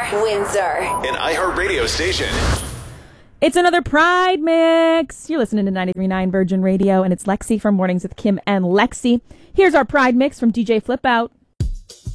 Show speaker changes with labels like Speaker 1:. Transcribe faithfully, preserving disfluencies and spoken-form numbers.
Speaker 1: Windsor.
Speaker 2: An iHeartRadio station.
Speaker 3: It's another Pride Mix. You're listening to ninety-three point nine Virgin Radio, and it's Lexi from Mornings with Kim and Lexi. Here's our Pride Mix from D J Flip Out.